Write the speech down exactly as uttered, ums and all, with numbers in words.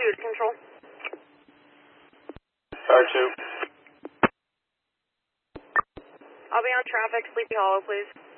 cruise control. R two. I'll be on traffic, Sleepy Hollow, please.